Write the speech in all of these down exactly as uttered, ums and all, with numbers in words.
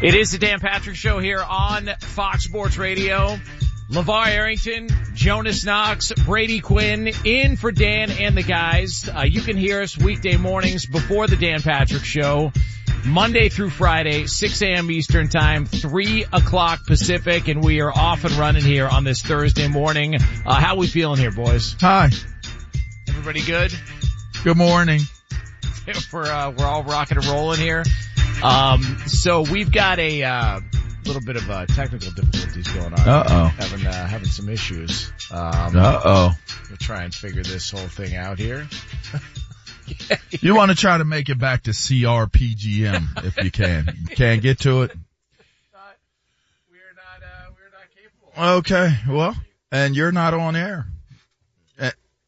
It is the Dan Patrick Show here on Fox Sports Radio. LeVar Arrington, Jonas Knox, Brady Quinn in for Dan and the guys. Uh, you can hear us weekday mornings before the Dan Patrick Show, Monday through Friday, six a.m. Eastern Time, three o'clock Pacific, and we are off and running here on this Thursday morning. Uh, how we feeling here, boys? Hi. Everybody good? Good morning. we're, uh, we're all rocking and rolling here. Um, so we've got a, uh, little bit of, uh, technical difficulties going on. Uh-oh. Having, uh, having some issues. Um, Uh-oh. We'll try and figure this whole thing out here. You want to try to make it back to C R P G M if you can. You can't get to it? Not, we're not, uh, we're not capable. Okay, well, and you're not on air. Uh,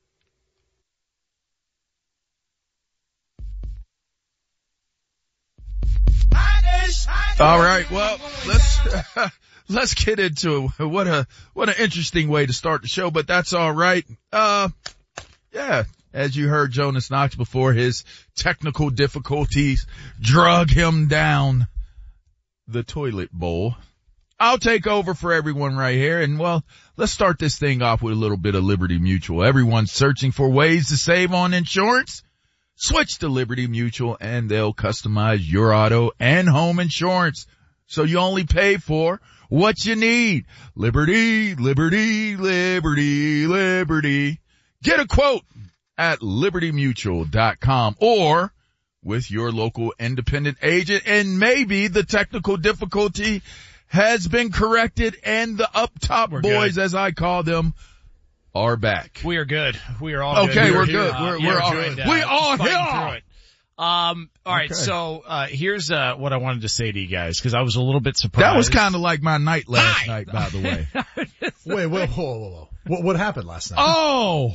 All right, well, let's, let's get into it. What a, what an interesting way to start the show, but that's all right. Uh, yeah. As you heard Jonas Knox before, his technical difficulties drug him down the toilet bowl. I'll take over for everyone right here. And, well, let's start this thing off with a little bit of Liberty Mutual. Everyone's searching for ways to save on insurance. Switch to Liberty Mutual and they'll customize your auto and home insurance. So you only pay for what you need. Liberty, Liberty, Liberty, Liberty. Get a quote at liberty mutual dot com or with your local independent agent, and maybe the technical difficulty has been corrected and the up top We're boys, good. as I call them, are back. We are good. We are all Okay, good. we're here. good. Uh, We're- yeah, we're all- good. we Uh, are fighting here. through it. Um, all right. Okay. So, uh, here's, uh, what I wanted to say to you guys, cause I was a little bit surprised. That was kind of like my night last Hi. night, by the way. Wait, wait, whoa, whoa, whoa. What, what happened last night? Oh,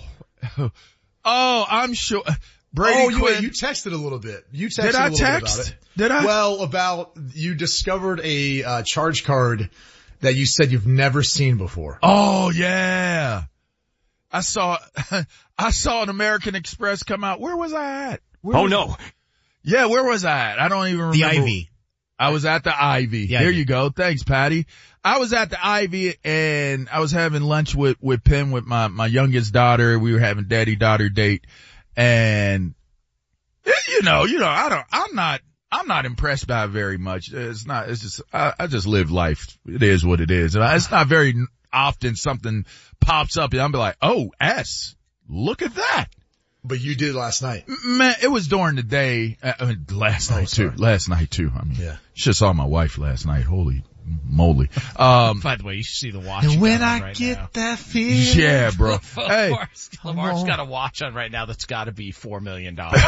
oh, I'm sure. Brady oh, you, Quinn. wait, you texted a little bit. You texted Did a I little bit text? about it. Did I? Well, about you discovered a uh, charge card that you said you've never seen before. Oh yeah. I saw, I saw an American Express come out. Where was I at? Where Oh was- no. Yeah, where was I at? I don't even remember. The Ivy. I was at the Ivy. The There Ivy. you go. Thanks, Patty. I was at the Ivy and I was having lunch with, with Penn, with my, my youngest daughter. We were having daddy-daughter date and, you know, you know, I don't, I'm not, I'm not impressed by it very much. It's not, it's just, I, I just live life. It is what it is. And I, it's not very often something pops up and I'm like, oh, S, look at that. But you did last night. Man, it was during the day, uh, I mean, last Oh, night too, sorry. last night too. I mean, Yeah. just saw my wife last night. Holy moly. Um, By the way, you should see the watch. And you when got on I right get now. that feeling. yeah, bro. Hey, Lamar's, Lamar's on. got a watch on right now that's got to be four million dollars.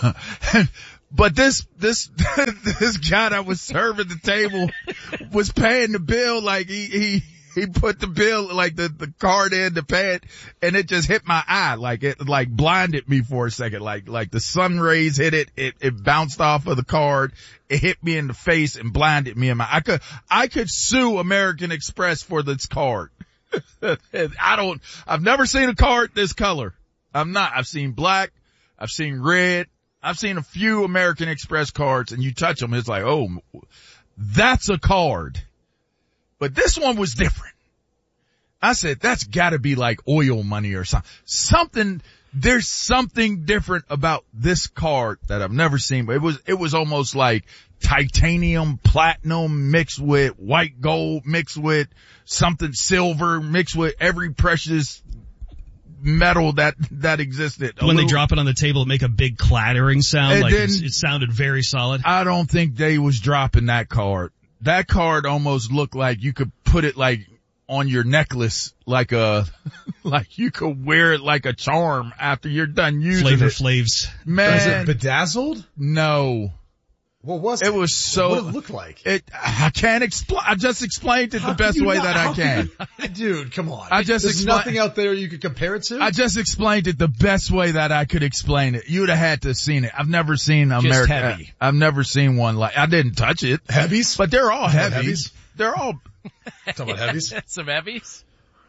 but this, this, this guy that was serving the table was paying the bill like he, he, he put the bill, like the, the card in to pay it, and it just hit my eye, like it, like blinded me for a second, like, like the sun rays hit it, it, it bounced off of the card, it hit me in the face and blinded me in my, I could, I could sue American Express for this card. I don't, I've never seen a card this color. I'm not, I've seen black, I've seen red, I've seen a few American Express cards, and you touch them, it's like, oh, that's a card. But this one was different. I said, that's gotta be like oil money or something. Something, there's something different about this card that I've never seen. But it was, it was almost like titanium, platinum mixed with white gold, mixed with something silver, mixed with every precious metal that, that existed. A When they little- drop it on the table, it make a big clattering sound. It like it's, didn't- it sounded very solid. I don't think they was dropping that card. That card almost looked like you could put it like on your necklace, like a, like you could wear it like a charm after you're done using Flavor it. Flavs. Was it Man, bedazzled? no. What was It was so, What did it look like? it, I can't explain, I just explained it How the can best you way not- that how I can. you- Dude, come on. I just There's expli- nothing out there you could compare it to? I just explained it the best way that I could explain it. You'd have had to have seen it. I've never seen America. heavy. I've never seen one like, I didn't touch it. Heavies? But they're all Talking about heavy. heavies? They're all, Talking about heavies? Some heavies.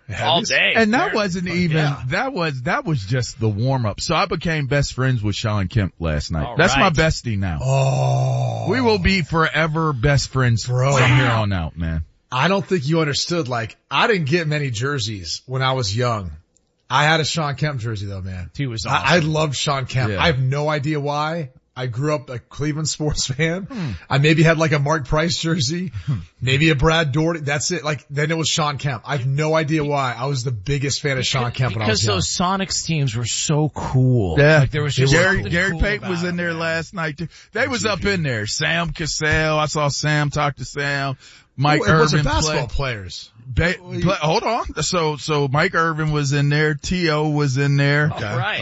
all day. And that wasn't even, yeah. that was, that was just the warm up. So I became best friends with Sean Kemp last night. All That's right. my bestie now. Oh. We will be forever best friends Bro. from here Wow. on out, man. I don't think you understood. Like, I didn't get many jerseys when I was young. I had a Sean Kemp jersey though, man. He was awesome. I, I loved Sean Kemp. Yeah. I have no idea why. I grew up a Cleveland sports fan. Hmm. I maybe had like a Mark Price jersey, maybe a Brad Doherty. That's it. Like, then it was Sean Kemp. I have no idea why. I was the biggest fan of Sean Kemp when I was Because young. those Sonics teams were so cool. Yeah. Like there was just Gary, something Gary cool Payton was about in it, there man. last night too. They was up in there. Sam Cassell. I saw Sam talk to Sam. Mike Oh, it wasn't Irvin basketball play. players. Ba- play, hold on. So, so Mike Irvin was in there. T O was in there. All right.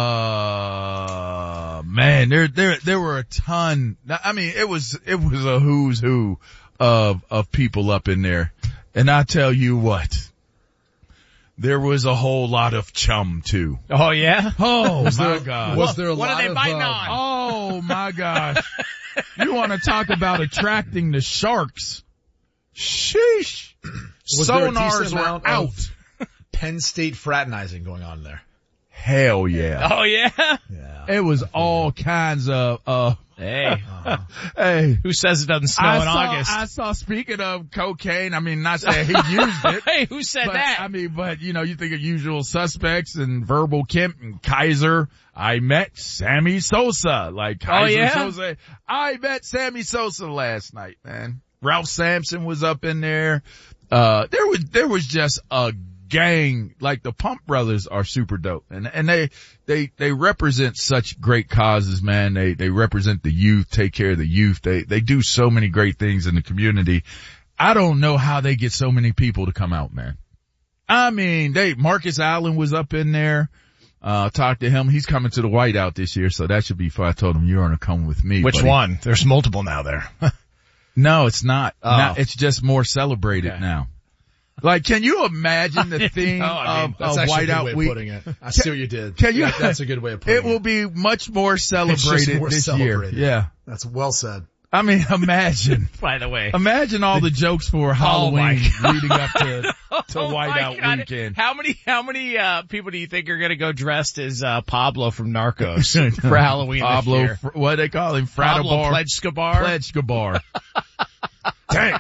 Uh, man, there, there, there were a ton. I mean, it was, it was a who's who of, of people up in there. And I tell you what, there was a whole lot of chum too. Oh yeah? Oh my there- God. Was there a What lot are they of, biting uh, on? Oh my gosh. You want to talk about attracting the sharks? Sheesh. Was there a Sonars decent were amount out. of Penn State fraternizing going on there? Hell yeah. Oh yeah? Yeah. It was all kinds of, uh, Hey. hey. Who says it doesn't snow I in saw, August? I saw, speaking of cocaine, I mean, not saying he used it. Hey, who said But, that? I mean, but you know, you think of Usual Suspects and Verbal Kemp and Kaiser. I met Sammy Sosa, like Kaiser Oh, yeah? Sosa. I met Sammy Sosa last night, man. Ralph Sampson was up in there. Uh, there was, there was just a gang, like the Pump Brothers are super dope. And, and they, they, they represent such great causes, man. They, they represent the youth, take care of the youth. They, they do so many great things in the community. I don't know how they get so many people to come out, man. I mean, they, Marcus Allen was up in there. Uh, talked to him. He's coming to the Whiteout this year, so that should be fun. I told him you're going to come with me. Which buddy. one? There's multiple now there. No, it's not. Oh. Not- it's just more celebrated Okay. now. Like, can you imagine the theme know, I mean, of, That's of actually a good Whiteout way of Week? putting it. I see what you did. Can you? That- That's a good way of putting it. It will be much more celebrated more this celebrated. year. Yeah. That's well said. I mean, imagine. By the way. Imagine all the jokes for Halloween Oh my leading up to, to Oh my Whiteout God. Weekend. How many, how many, uh, people do you think are gonna go dressed as, uh, Pablo from Narcos for Halloween Pablo, this year? Fr- what they call him? Pablo Fratabar. Pledge-Scabar? Pledge-Gabar. Dang.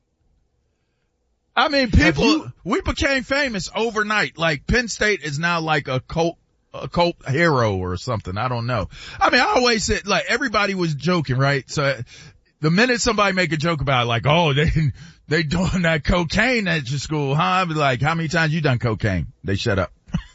I mean, people, you- we became famous overnight. Like, Penn State is now like a cult, a cult hero or something. I don't know. I mean, I always said, like, everybody was joking, right? So the minute somebody make a joke about it, like, oh, they, they doing that cocaine at your school, huh? I'd be like, how many times you done cocaine? They shut up.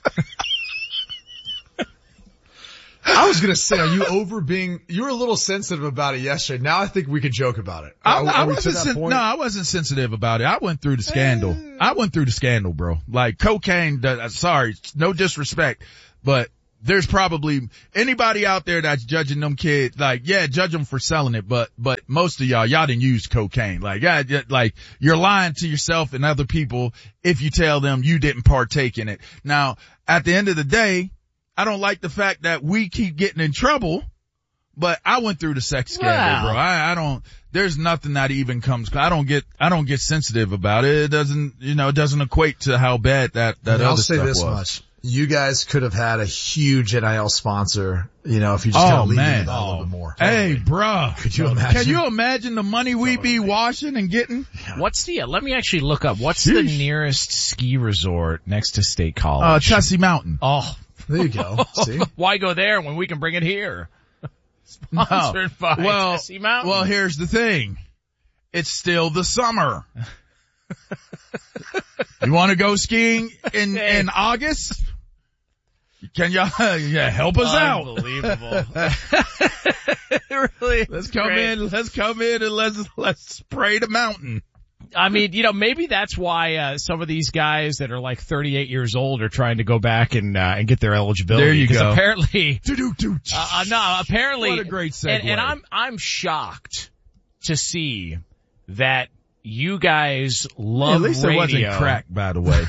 I was gonna say, are you over being, you were a little sensitive about it yesterday. Now I think we could joke about it. I, Are- I are we to wasn't that sen- point? no, I wasn't sensitive about it. I went through the scandal. I went through the scandal, bro. Like cocaine, uh, sorry, no disrespect, but there's probably anybody out there that's judging them kids, like, yeah, judge them for selling it, but, but most of y'all, y'all didn't use cocaine. Like, yeah, yeah, like you're lying to yourself and other people if you tell them you didn't partake in it. Now, at the end of the day, I don't like the fact that we keep getting in trouble, but I went through the sex scandal, Wow. bro. I, I don't, there's nothing that even comes, I don't get, I don't get sensitive about it. It doesn't, you know, it doesn't equate to how bad that, that And other I'll say stuff this was. much. You guys could have had a huge N I L sponsor, you know, if you just Oh, kind of leaned man. into that a little bit more. Hey, bruh. Could you imagine? Can you imagine the money we be washing and getting? What's the, uh, let me actually look up, what's the Sheesh. nearest ski resort next to State Uh, College? Tussey Mountain. Oh, There you go. See? why go there when we can bring it here? Sponsored by well, Tessie Mountain. well, here's the thing. It's still the summer. You want to go skiing in, in August? Can y'all, yeah, help us out? Unbelievable. It really Let's is come great. in, let's come in and let's, let's spray the mountain. I mean, you know, maybe that's why, uh, some of these guys that are like thirty-eight years old are trying to go back and, uh, and get their eligibility. There you 'Cause go. apparently, Do-do-do. uh, uh, no, apparently. What a great segue. And, and I'm, I'm shocked to see that you guys love At least radio. it wasn't crack, by the way.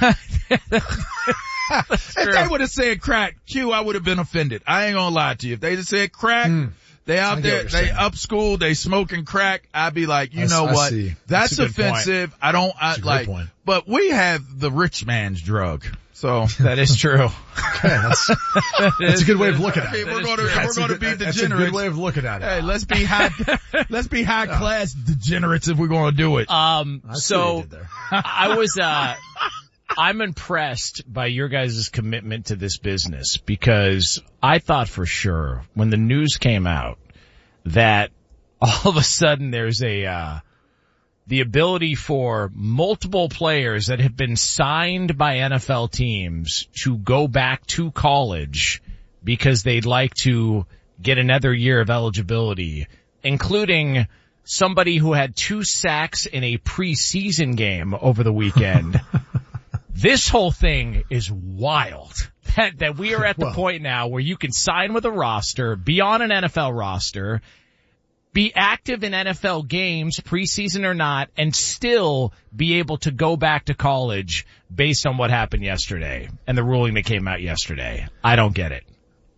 If true. they would have said crack, Q, I would have been offended. I ain't gonna lie to you. If they just said crack, They out there, they saying. Up school, they smoking crack. I'd be like, you I, know I what? See. That's, That's offensive. Point. I don't, I like, point. But we have the rich man's drug. So that is true. Okay, that's, that's a good way of looking at it. We're going to, we're going to be degenerates. That's a good way of looking at it. Hey, let's be high, let's be high class degenerates if we're going to do it. Um, so I was, uh, I'm impressed by your guys' commitment to this business because I thought for sure when the news came out that all of a sudden there's a, uh, the ability for multiple players that have been signed by N F L teams to go back to college because they'd like to get another year of eligibility, including somebody who had two sacks in a preseason game over the weekend. This whole thing is wild. That, that we are at the well, point now where you can sign with a roster, be on an N F L roster, be active in N F L games, preseason or not, and still be able to go back to college based on what happened yesterday and the ruling that came out yesterday. I don't get it.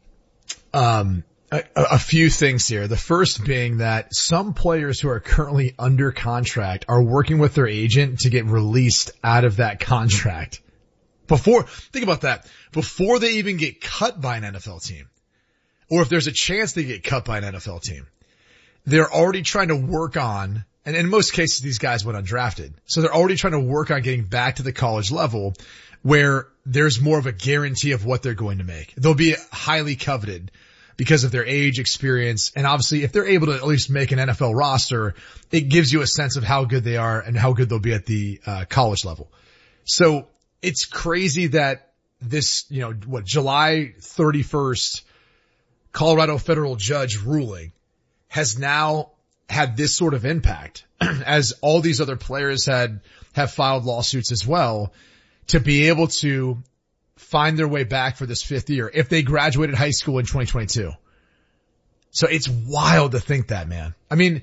Um, a, a few things here. The first being that some players who are currently under contract are working with their agent to get released out of that contract. Before, think about that. Before they even get cut by an N F L team, or if there's a chance they get cut by an N F L team, they're already trying to work on, and in most cases these guys went undrafted, so they're already trying to work on getting back to the college level where there's more of a guarantee of what they're going to make. They'll be highly coveted because of their age, experience, and obviously if they're able to at least make an N F L roster, it gives you a sense of how good they are and how good they'll be at the uh, college level. So it's crazy that this, you know, what, July thirty-first Colorado federal judge ruling has now had this sort of impact as all these other players had, have filed lawsuits as well to be able to find their way back for this fifth year if they graduated high school in twenty twenty-two. So it's wild to think that, man. I mean,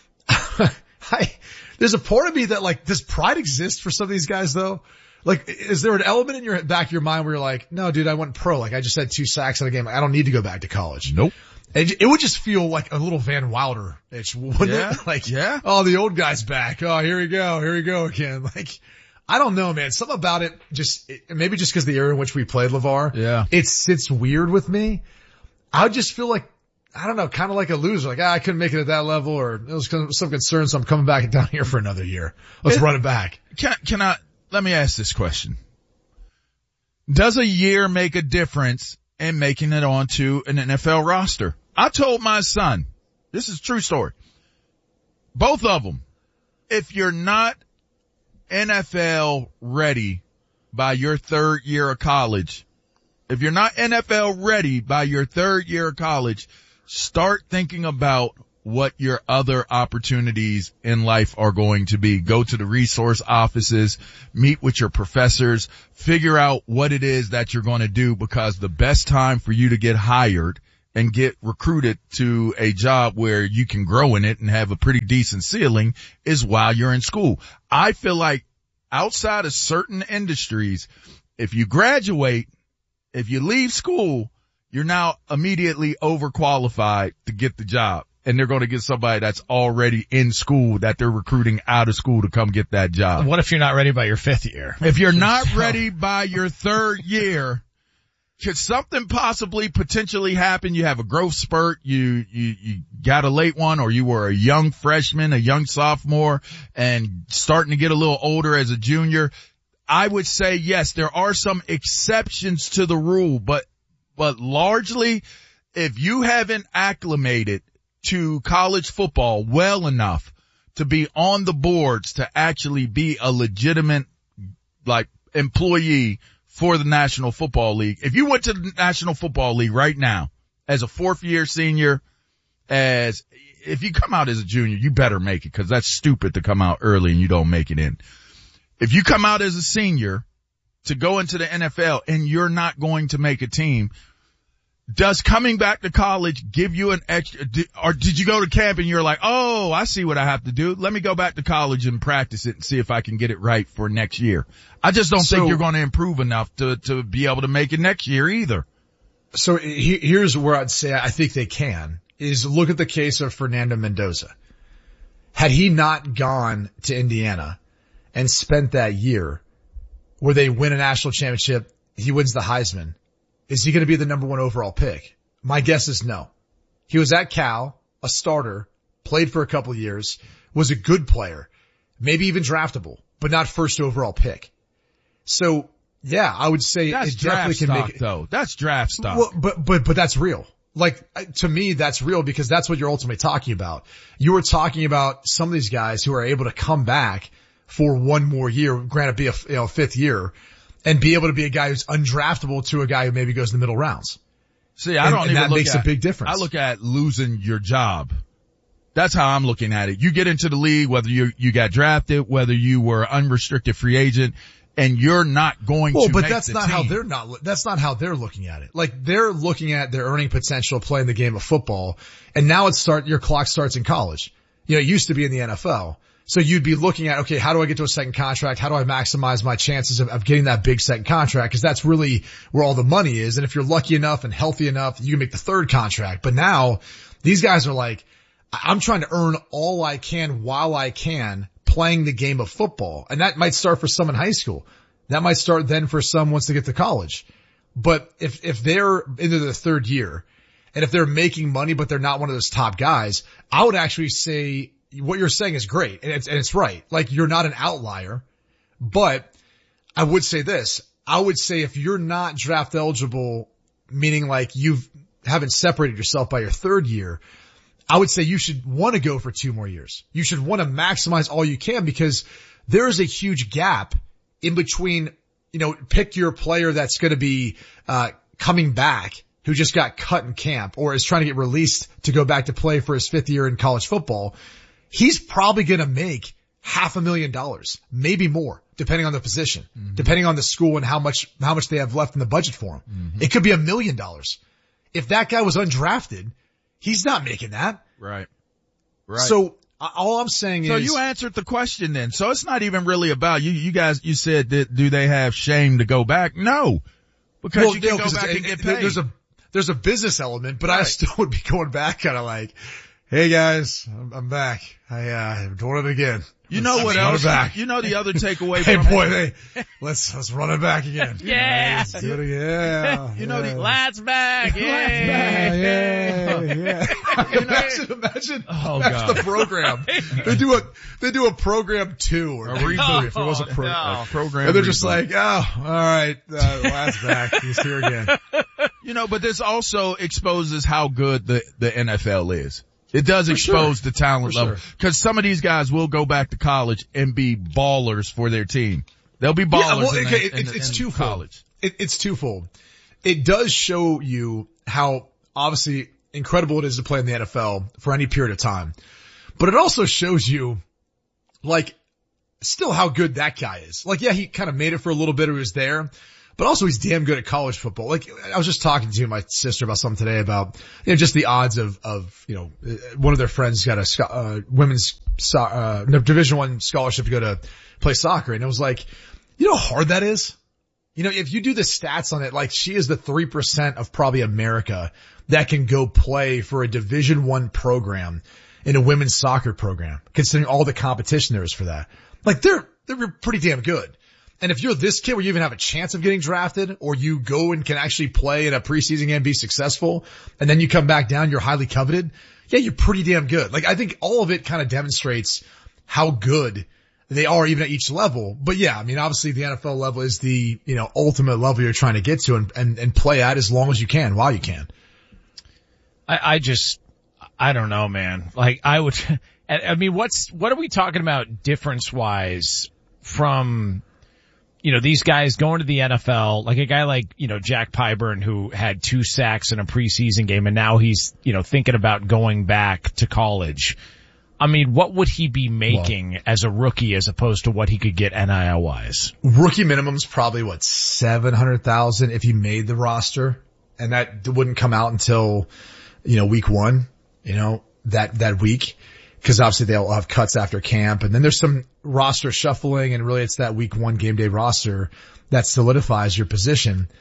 I, there's a part of me that like, does pride exist for some of these guys though? Like, is there an element in your back of your mind where you're like, no, dude, I went pro. Like, I just had two sacks in a game. I don't need to go back to college. Nope. It, it would just feel like a little Van Wilder-ish, wouldn't yeah, it? Like, yeah. Oh, the old guy's back. Oh, here we go. Here we go again. Like, I don't know, man. Something about it just, it, maybe just because the era in which we played LeVar. Yeah. It sits weird with me. I would just feel like, I don't know, kind of like a loser. Like, ah, I couldn't make it at that level, or there was some concern, so I'm coming back down here for another year. Let's it, run it back. Can, can I, let me ask this question. Does a year make a difference in making it onto an N F L roster? I told my son, this is a true story, both of them, if you're not N F L ready by your third year of college, if you're not N F L ready by your third year of college, start thinking about what your other opportunities in life are going to be. Go to the resource offices, meet with your professors, figure out what it is that you're going to do, because the best time for you to get hired and get recruited to a job where you can grow in it and have a pretty decent ceiling is while you're in school. I feel like outside of certain industries, if you graduate, if you leave school, you're now immediately overqualified to get the job. And they're going to get somebody that's already in school that they're recruiting out of school to come get that job. What if you're not ready by your fifth year? If you're not ready by your third year, could something possibly potentially happen? You have a growth spurt, you, you, you got a late one, or you were a young freshman, a young sophomore, and starting to get a little older as a junior. I would say yes, there are some exceptions to the rule, but, but largely, if you haven't acclimated to college football well enough to be on the boards to actually be a legitimate, like, employee for the National Football League. If you went to the National Football League right now as a fourth year senior, as if you come out as a junior, you better make it, because that's stupid to come out early and you don't make it in. If you come out as a senior to go into the N F L and you're not going to make a team, does coming back to college give you an extra, or did you go to camp and you're like, oh, I see what I have to do. Let me go back to college and practice it and see if I can get it right for next year. I just don't so, think you're going to improve enough to, to be able to make it next year either. So he, here's where I'd say I think they can. is look at the case of Fernando Mendoza. Had he not gone to Indiana and spent that year where they win a national championship, he wins the Heisman, is he going to be the number one overall pick? My guess is no. He was at Cal, a starter, played for a couple of years, was a good player, maybe even draftable, but not first overall pick. So yeah, I would say that's it definitely can stock, make it. though. That's draft stock. Well, but, but, but that's real. Like, to me, that's real because that's what you're ultimately talking about. You were talking about some of these guys who are able to come back for one more year, granted be a, you know, fifth year, and be able to be a guy who's undraftable to a guy who maybe goes in the middle rounds. See, I don't and, even and that look makes at, a big difference. I look at losing your job. That's how I'm looking at it. You get into the league, whether you, you got drafted, whether you were unrestricted free agent, and you're not going well, to but make that's the not team. how they're not, that's not how they're looking at it. Like, they're looking at their earning potential playing the game of football, and now it's start, your clock starts in college. You know, it used to be in the N F L. So you'd be looking at, okay, how do I get to a second contract? How do I maximize my chances of, of getting that big second contract? Cause that's really where all the money is. And if you're lucky enough and healthy enough, you can make the third contract. But now these guys are like, I'm trying to earn all I can while I can playing the game of football. And that might start for some in high school. That might start then for some once they get to college. But if, if they're into their third year and if they're making money, but they're not one of those top guys, I would actually say what you're saying is great. And it's, and it's right. Like, you're not an outlier, but I would say this. I would say if you're not draft eligible, meaning like you've haven't separated yourself by your third year, I would say you should want to go for two more years. You should want to maximize all you can because there is a huge gap in between, you know, pick your player that's going to be, uh, coming back who just got cut in camp or is trying to get released to go back to play for his fifth year in college football. He's probably going to make half a million dollars, maybe more, depending on the position, mm-hmm. depending on the school and how much, how much they have left in the budget for him. Mm-hmm. It could be a million dollars. If that guy was undrafted, he's not making that. Right. Right. So all I'm saying so is. So you answered the question then. So it's not even really about you. You guys, you said that do they have shame to go back? No. Because well, you can no, go back and get paid. There's a, there's a business element, but right. I still would be going back kind of like, hey guys, I'm, I'm back. I, uh, I'm doing it again. You know let's what else? Back. You know the other takeaway hey from boy, hey, let's, let's run it back again. Yeah. Let's do it again. Yeah. You know yeah. the last back. Yeah. Yeah. Yeah. yeah. imagine, imagine, oh, that's God. the program. They do a, they do a program two or a reboot if it was a, pro, no. a program. And they're just reboot. Like, oh, all right, uh, last back. He's here again. You know, but this also exposes how good the, the N F L is. It does for expose sure. the talent for level. Sure. Cause some of these guys will go back to college and be ballers for their team. They'll be ballers yeah, well, in, okay, the, it's, in, it's in twofold. college. It, it's twofold. It does show you how obviously incredible it is to play in the N F L for any period of time. But it also shows you like still how good that guy is. Like, yeah, he kind of made it for a little bit. He was there. But also he's damn good at college football. Like, I was just talking to my sister about something today about, you know, just the odds of, of, you know, one of their friends got a, uh, women's, uh, Division One scholarship to go to play soccer. And it was like, you know how hard that is? You know, if you do the stats on it, like she is the three percent of probably America that can go play for a Division One program in a women's soccer program, considering all the competition there is for that. Like they're, they're pretty damn good. And if you're this kid where you even have a chance of getting drafted or you go and can actually play in a preseason game and be successful and then you come back down, you're highly coveted. Yeah, you're pretty damn good. Like I think all of it kind of demonstrates how good they are even at each level. But yeah, I mean, obviously the N F L level is the, you know, ultimate level you're trying to get to and, and, and play at as long as you can while you can. I, I just, I don't know, man. Like I would, I mean, what's, what are we talking about difference wise from, you know, these guys going to the N F L, like a guy like, you know, Jack Pyburn who had two sacks in a preseason game and now he's, you know, thinking about going back to college. I mean, what would he be making well, as a rookie as opposed to what he could get N I L wise? Rookie minimum's probably what, seven hundred thousand if he made the roster, and that wouldn't come out until, you know, week one, you know, that, that week. Cause obviously they'll have cuts after camp and then there's some roster shuffling and really it's that week one game day roster that solidifies your position.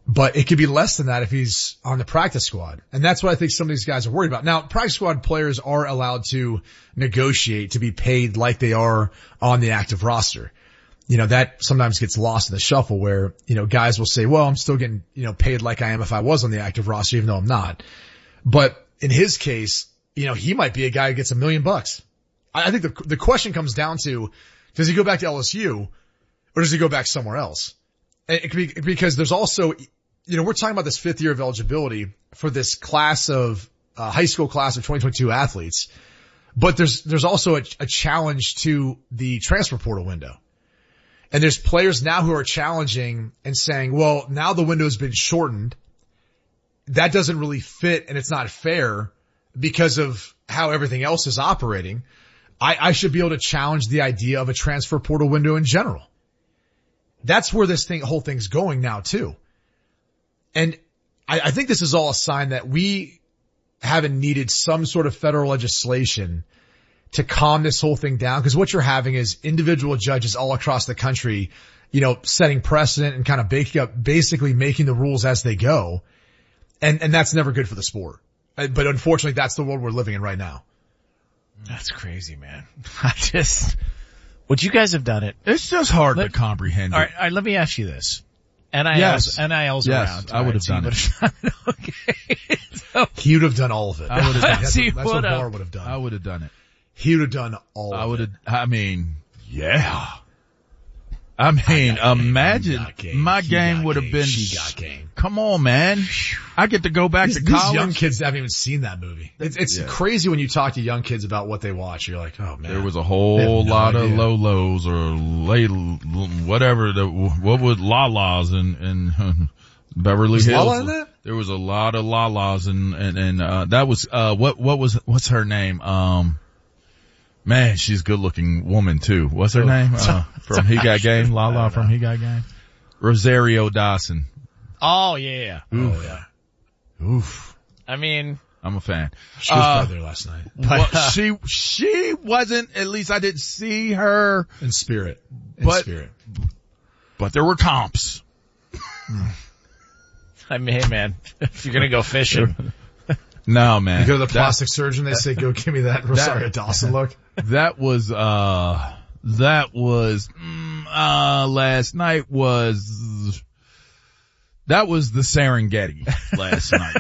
But it could be less than that if he's on the practice squad. And that's what I think some of these guys are worried about. Now, practice squad players are allowed to negotiate to be paid like they are on the active roster. You know, that sometimes gets lost in the shuffle where, you know, guys will say, well, I'm still getting, you know, paid like I am if I was on the active roster, even though I'm not. But in his case, you know, he might be a guy who gets a million bucks. I think the, the question comes down to, does he go back to L S U or does he go back somewhere else? It could be, because there's also, you know, we're talking about this fifth year of eligibility for this class of, uh, high school class of twenty twenty-two athletes. But there's, there's also a, a challenge to the transfer portal window. And there's players now who are challenging and saying, well, now the window has been shortened. That doesn't really fit and it's not fair because of how everything else is operating. I, I should be able to challenge the idea of a transfer portal window in general. That's where this thing, whole thing's going now too. And I, I think this is all a sign that we haven't needed some sort of federal legislation to calm this whole thing down. Because what you're having is individual judges all across the country, you know, setting precedent and kind of baking up, basically making the rules as they go. And, and that's never good for the sport. But unfortunately, that's the world we're living in right now. That's crazy, man. I just, would you guys have done it? It's just hard Let, to comprehend. All right, all right, let me ask you this. N I Ls, yes. N I Ls yes, around. I would have done it. Okay. So, he would have done all of it. I would have done it. That's, he what, that's what would've. Barr would have done. I would have done it. He would have done all I of would it. have, I mean, yeah. I mean, I imagine game. my He game would have game. been, She got game. Come on, man. I get to go back These, to these college. young kids haven't even seen that movie. It's, it's Yeah. crazy when you talk to young kids about what they watch. You're like, oh man. There was a They whole have no lot idea. of Lolos or late, whatever, the, what was Lalas in, in Beverly Was Hills. Lala in that? There was a lot of Lalas and, and, and, uh, that was, uh, what, what was, what's her name? Um, man, she's a good looking woman too. What's her Oh. name? Uh, from He Got Game? Lala from He Got Game? Rosario Dawson. oh yeah. Oh yeah. Oof. I mean, I'm a fan. She was Uh, probably there last night. Well, she, she wasn't, at least I didn't see her, In spirit. In But- spirit. but there were comps. I mean, hey man, if you're gonna go fishing, No, man. You go to the That- plastic surgeon, they say, go give me that Rosario Dawson look. That was, uh, that was, mm, uh, last night was, that was the Serengeti last night.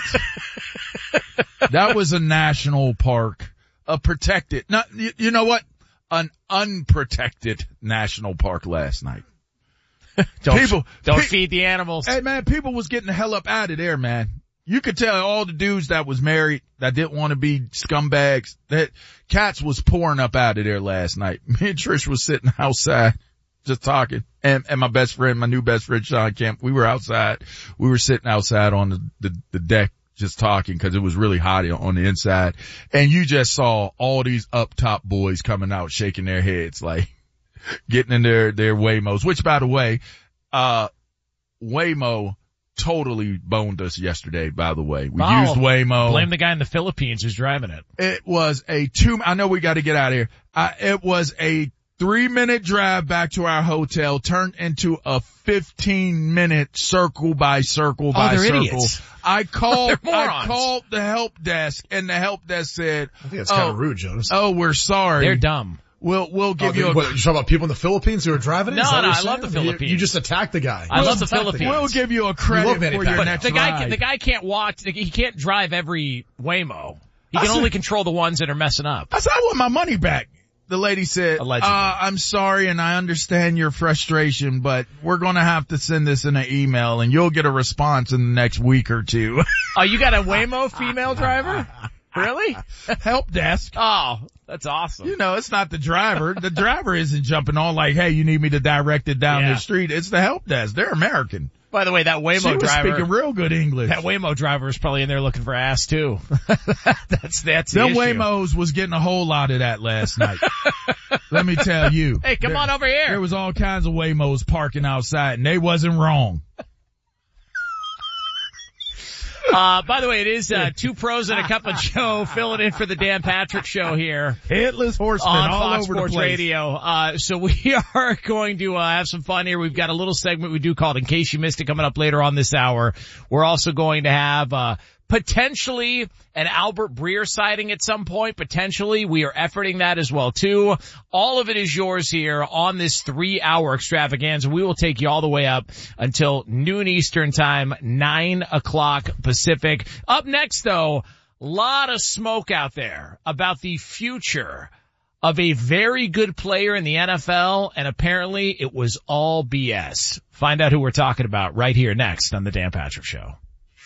That was a national park, a protected, not, you, you know what? An unprotected national park last night. don't People- don't pe- feed the animals. Hey man, people was getting the hell up out of there, man. You could tell all the dudes that was married that didn't want to be scumbags, that cats was pouring up out of there last night. Me and Trish was sitting outside just talking, and, and my best friend, my new best friend Sean Kemp, we were outside. We were sitting outside on the, the, the deck just talking because it was really hot on the inside. And you just saw all these up top boys coming out shaking their heads, like getting in their, their Waymos, which by the way, uh, Waymo totally boned us yesterday, by the way. We Oh, used Waymo. Blame the guy in the Philippines who's driving it. It was a two, I know we got to get out of here. Uh, it was a three minute drive back to our hotel turned into a fifteen minute circle by circle Oh, by they're circle. idiots. I called, They're I morons. called the help desk and the help desk said, I think that's oh, kind of rude, Jonas. oh, we're sorry. They're dumb. We'll, we'll give Oh, you a, what, you talking about people in the Philippines who are driving it? No, Is that no, what I you're love the saying? You- Philippines. You just attacked the guy. I You love just the attacked Philippines. we'll give you a credit love for your manufacturing. next The guy, ride. can, the guy can't watch. He can't drive every Waymo. He I can said- only control the ones that are messing up. I said, I want my money back. The lady said, Allegedly. uh, I'm sorry and I understand your frustration, but we're going to have to send this in an email and you'll get a response in the next week or two. Oh, you got a Waymo female driver? Really? Help desk. Oh, that's awesome. You know, it's not the driver. The driver isn't jumping on like, hey, you need me to direct it down Yeah. the street. It's the help desk. They're American. By the way, that Waymo She was driver, speaking real good English. that Waymo driver is probably in there looking for ass too. that's, that's the Them issue. Waymos was getting a whole lot of that last night. Let me tell you. Hey, come There- on over here. There was all kinds of Waymos parking outside and they wasn't wrong. Uh, by the way, it is, uh, two pros and a cup of Joe filling in for the Dan Patrick Show here. Headless horsemen on all Fox over Sports the place. Radio. Uh, so we are going to, uh, have some fun here. We've got a little segment we do called In Case You Missed It coming up later on this hour. We're also going to have, uh, potentially an Albert Breer sighting at some point. Potentially. We are efforting that as well too. All of it is yours here on this three hour extravaganza. We will take you all the way up until noon Eastern time, nine o'clock Pacific. Up next though, lot of smoke out there about the future of a very good player in the N F L, and apparently it was all B S. Find out who we're talking about right here next on the Dan Patrick Show.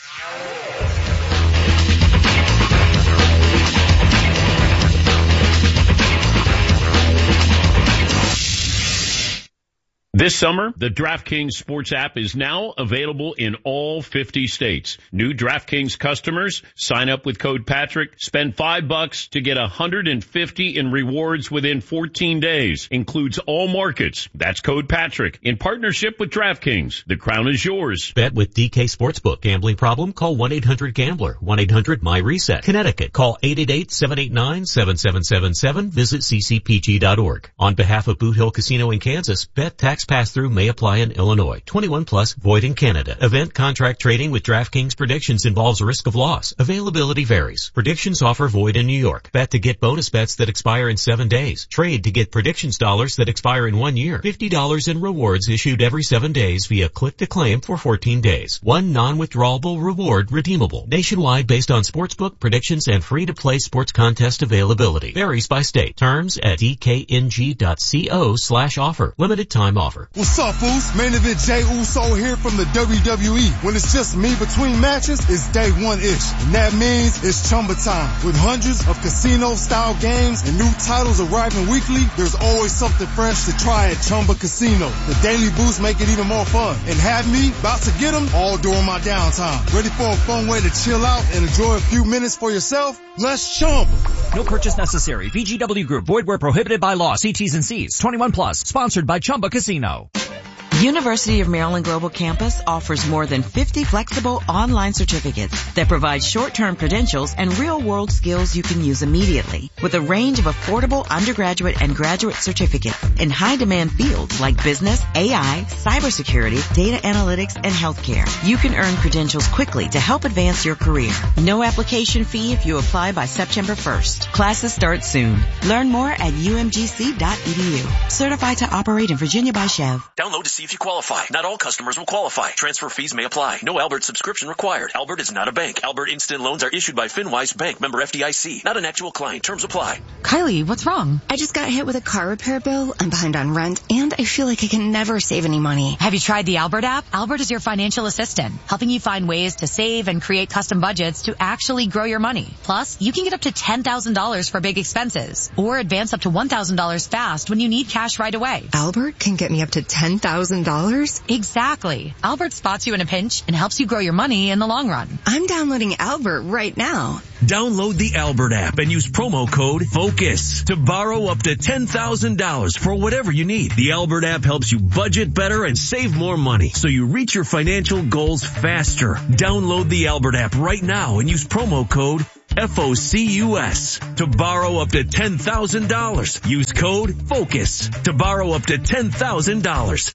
This summer, the DraftKings Sports app is now available in all fifty states. New DraftKings customers sign up with code Patrick, spend five bucks to get one hundred fifty in rewards within fourteen days. Includes all markets. That's code Patrick in partnership with DraftKings. The crown is yours. Bet with D K Sportsbook. Gambling problem? Call one eight hundred gambler. one eight hundred my reset. Connecticut. Call eight eight eight, seven eight nine, seven seven seven seven. Visit c c p g dot org. On behalf of Boot Hill Casino in Kansas, bet tax pass-through may apply in Illinois. twenty-one plus, void in Canada. Event contract trading with DraftKings Predictions involves risk of loss. Availability varies. Predictions offer void in New York. Bet to get bonus bets that expire in seven days. Trade to get predictions dollars that expire in one year. fifty dollars in rewards issued every seven days via click to claim for fourteen days. One non-withdrawable reward redeemable. Nationwide based on sportsbook, predictions, and free-to-play sports contest availability. Varies by state. Terms at d k n g dot co slash offer. Limited time offer. What's up, fools? Main event Jey Uso here from the W W E. When it's just me between matches, it's day one-ish. And that means it's Chumba time. With hundreds of casino-style games and new titles arriving weekly, there's always something fresh to try at Chumba Casino. The daily boosts make it even more fun. And have me about to get them all during my downtime. Ready for a fun way to chill out and enjoy a few minutes for yourself? Let's Chumba. No purchase necessary. V G W Group. Void where prohibited by law. See T's and C's. twenty-one plus. Sponsored by Chumba Casino. University of Maryland Global Campus offers more than fifty flexible online certificates that provide short-term credentials and real-world skills you can use immediately. With a range of affordable undergraduate and graduate certificates in high-demand fields like business, A I, cybersecurity, data analytics, and healthcare, you can earn credentials quickly to help advance your career. No application fee if you apply by September first. Classes start soon. Learn more at u m g c dot e d u. Certified to operate in Virginia by Chev. Download to see if you qualify. Not all customers will qualify. Transfer fees may apply. No Albert subscription required. Albert is not a bank. Albert Instant Loans are issued by FinWise Bank, member F D I C. Not an actual client. Terms apply. Kylie, what's wrong? I just got hit with a car repair bill. I'm behind on rent, and I feel like I can never save any money. Have you tried the Albert app? Albert is your financial assistant, helping you find ways to save and create custom budgets to actually grow your money. Plus, you can get up to ten thousand dollars for big expenses, or advance up to one thousand dollars fast when you need cash right away. Albert can get me up to ten thousand dollars? Exactly. Albert spots you in a pinch and helps you grow your money in the long run. I'm downloading Albert right now. Download the Albert app and use promo code FOCUS to borrow up to ten thousand dollars for whatever you need. The Albert app helps you budget better and save more money so you reach your financial goals faster. Download the Albert app right now and use promo code F O C U S to borrow up to ten thousand dollars. Use code FOCUS to borrow up to ten thousand dollars.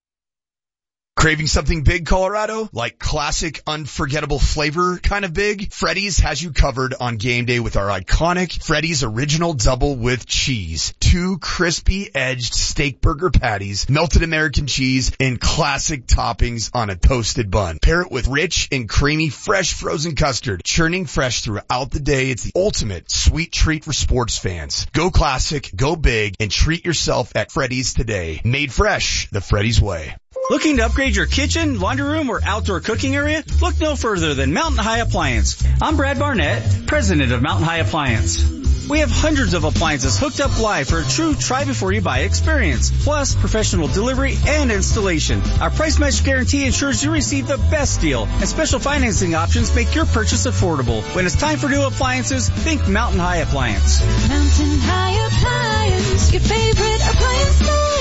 Craving something big, Colorado? Like classic, unforgettable flavor kind of big? Freddy's has you covered on game day with our iconic Freddy's Original Double with Cheese. Two crispy-edged steak burger patties, melted American cheese, and classic toppings on a toasted bun. Pair it with rich and creamy fresh frozen custard, churning fresh throughout the day. It's the ultimate sweet treat for sports fans. Go classic, go big, and treat yourself at Freddy's today. Made fresh, the Freddy's way. Looking to upgrade your kitchen, laundry room, or outdoor cooking area? Look no further than Mountain High Appliance. I'm Brad Barnett, president of Mountain High Appliance. We have hundreds of appliances hooked up live for a true try-before-you-buy experience, plus professional delivery and installation. Our price match guarantee ensures you receive the best deal, and special financing options make your purchase affordable. When it's time for new appliances, think Mountain High Appliance. Mountain High Appliance, your favorite appliance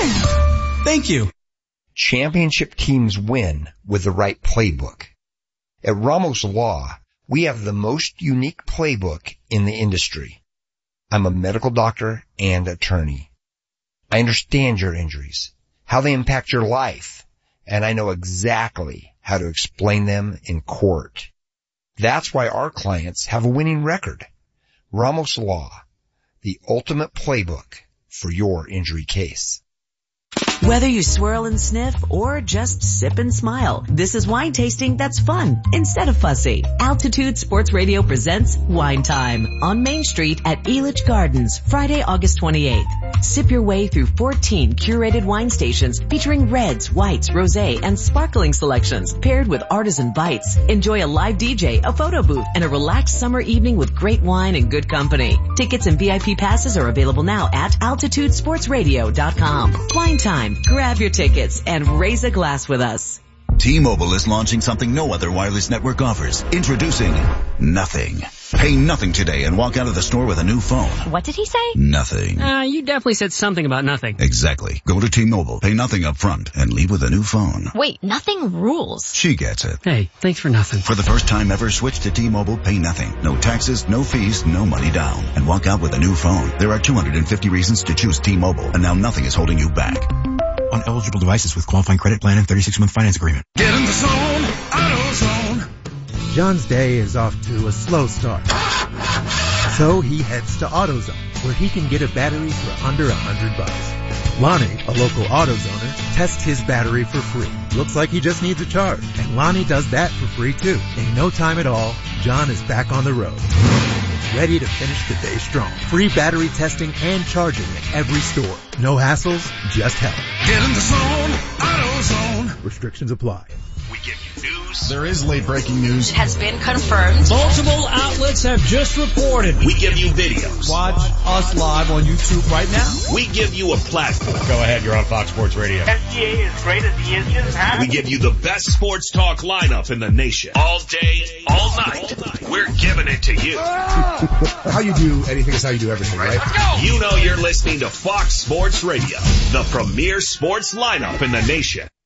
store. Thank you. Championship teams win with the right playbook. At Ramos Law, We have the most unique playbook in the industry. I'm a medical doctor and attorney. I understand your injuries, how they impact your life, and I know exactly how to explain them in court. That's why our clients have a winning record. Ramos Law, the ultimate playbook for your injury case. Whether you swirl and sniff or just sip and smile, this is wine tasting that's fun instead of fussy. Altitude Sports Radio presents Wine Time on Main Street at Elitch Gardens, Friday, August twenty-eighth. Sip your way through fourteen curated wine stations featuring reds, whites, rosé, and sparkling selections paired with artisan bites. Enjoy a live D J, a photo booth, and a relaxed summer evening with great wine and good company. Tickets and V I P passes are available now at altitude sports radio dot com. Wine Time. Grab your tickets and raise a glass with us. T-Mobile is launching something no other wireless network offers. Introducing Nothing. Pay nothing today and walk out of the store with a new phone. What did he say? Nothing. Uh, you definitely said something about nothing. Exactly. Go to T-Mobile, pay nothing up front, and leave with a new phone. Wait, nothing rules. She gets it. Hey, thanks for nothing. For the first time ever, switch to T-Mobile, pay nothing. No taxes, no fees, no money down. And walk out with a new phone. There are two hundred fifty reasons to choose T-Mobile, and now nothing is holding you back. On eligible devices with qualifying credit plan and thirty-six month finance agreement. Get in the zone, AutoZone. John's day is off to a slow start. So he heads to AutoZone, where he can get a battery for under a hundred bucks. Lonnie, a local AutoZoner, tests his battery for free. Looks like he just needs a charge. And Lonnie does that for free too. In no time at all, John is back on the road. Ready to finish the day strong. Free battery testing and charging at every store. No hassles, just help. Get in the zone, AutoZone. Restrictions apply. We give you news. There is late breaking news. It has been confirmed. Multiple outlets have just reported. We give you videos. Watch us live on YouTube right now. We give you a platform. Go ahead, you're on Fox Sports Radio. S G A is great as he is just huh? We give you the best sports talk lineup in the nation. All day, all night. All night. We're giving it to you. How you do anything is how you do everything, right? Let's go. You know you're listening to Fox Sports Radio, the premier sports lineup in the nation.